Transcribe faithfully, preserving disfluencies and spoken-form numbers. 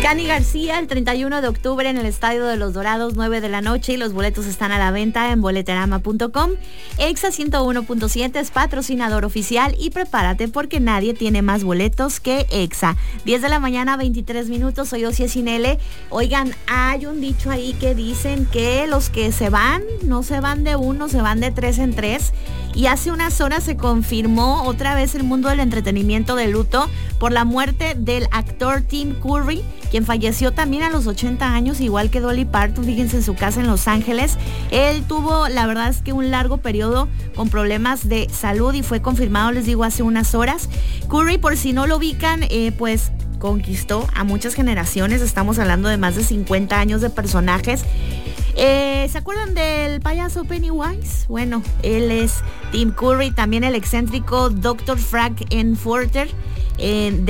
Cani García, el treinta y uno de octubre en el Estadio de los Dorados, nueve de la noche, y los boletos están a la venta en boleterama punto com. Exa ciento uno punto siete es patrocinador oficial y prepárate porque nadie tiene más boletos que Exa. diez de la mañana, veintitrés minutos, soy Osia Sinele. Oigan, hay un dicho ahí que dicen que los que se van, no se van de uno, se van de tres en tres. Y hace unas horas se confirmó otra vez el mundo del entretenimiento de luto por la muerte del actor Tim Curry, quien falleció también a los ochenta años, igual que Dolly Parton, fíjense, en su casa en Los Ángeles. Él tuvo, la verdad es que un largo periodo con problemas de salud y fue confirmado, les digo, hace unas horas. Curry, por si no lo ubican, eh, pues conquistó a muchas generaciones, estamos hablando de más de cincuenta años de personajes. Eh, ¿Se acuerdan del payaso Pennywise? Bueno, él es Tim Curry, también el excéntrico doctor Frank N. Furter, eh,